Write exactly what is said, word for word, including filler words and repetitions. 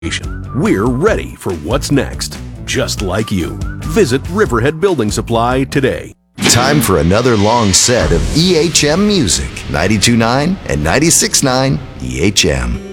We're ready for what's next, just like you. Visit Riverhead Building Supply today. Time for another long set of E H M music. ninety-two point nine and ninety-six point nine E H M.